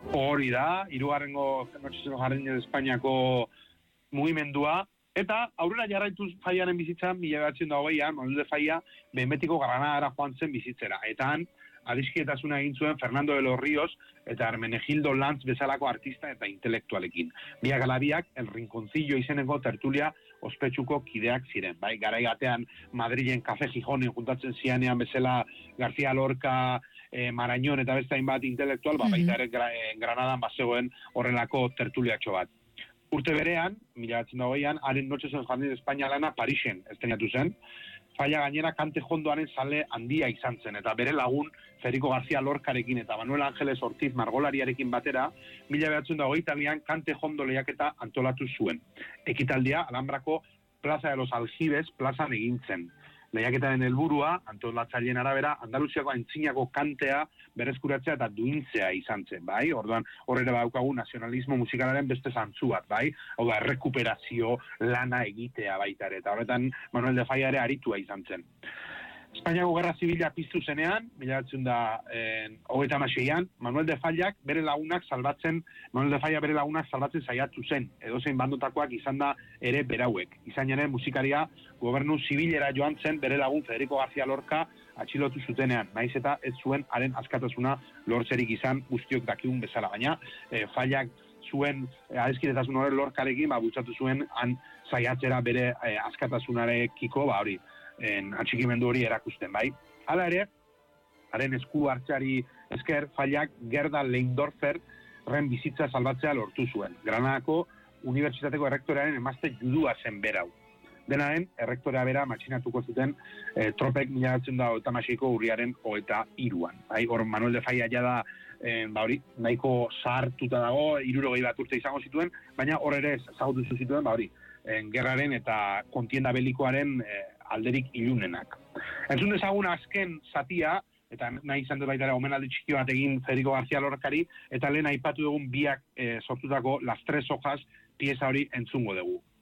Hori da, hirugarrengo Noches Jardines Espainiako mugimendua, eta aurrera jarraituz Fallaren bizitzan, 1920an, Manuel de Falla, behin betiko Granadara joan zen bizitzera. Eta han, adiskietasuna egin zuen Fernando de los Ríos eta Hermenegildo Lanz bezalako artista eta intelektualekin. Biak alabiak, El Rinconcillo izeneko tertulia ospetsuko kideak ziren. Bai, garaigatean Madrilen Café Gijonen juntatzen zianean bezala García Lorca, Marañón eta beste hainbat intelektual, baita ere Granadan bazegoen horrelako tertuliatxo bat. Urte berean, 1920an, haren Noches en Jardín de España lana Parisen estrenatu zen. Falla gainera Kante Jondoaren zale handia izan zen, eta bere lagun Federico García Lorcarekin eta Manuel Ángeles Ortiz margolariarekin batera, 1922an Kante Jondo lehiaketa antolatu zuen. Ekitaldia Alhambrako Plaza de los Aljibes plazan egin zen. Lehiaketaren helburua, antolatzaileen arabera, Andaluziako aintzinako kantea berreskuratzea eta duintzea izan zen, bai? Orduan, horrela badaukagu nazionalismo musikalaren beste zantzu bat, bai? Hau da, errekuperazio lana egitea baita ere, eta horretan Manuel de Falla ere aritua izan zen. Espainiako Gerra Zibila piztu zenean, 1936an, Manuel de Falla bere lagunak salbatzen saiatu zen, edozein bandotakoak izan da ere berauek. Izan ere musikaria gobernu zibilera joan zen bere lagun Federico García Lorca atxilotu zutenean, naiz eta ez zuen haren askatasuna lortzerik izan guztiok dakigun bezala, baina Fallak zuen adiskidetasun horren Lorcarekin, bultzatu zuen han saiatzera bere askatasunarekiko, hori, atxikimendu hori erakusten, bai. Hala ere, haren esku hartzeari esker Fallak Gerda Leindorferren bizitza salbatzea lortu zuen. Granadako Unibertsitateko errektorearen emazte judua zen berau. Denaren, errektorea bera matxinatuko zuten tropek 1926ko urriaren 23an. Bai, hor Manuel de Falla jada hori, nahiko zahartuta dago, 60 bat urte izango zituen, baina hor ere ezagutu zituen, hori, gerraren eta kontienda belikoaren alderik ilunenak. Entzun dezagun azken zatia, eta nahi izan dut baita omenaldi txiki bat egin Federico García Lorcari, eta lehen aipatu dugun biak sortutako Las Tres Hojas pieza hori entzungo dugu.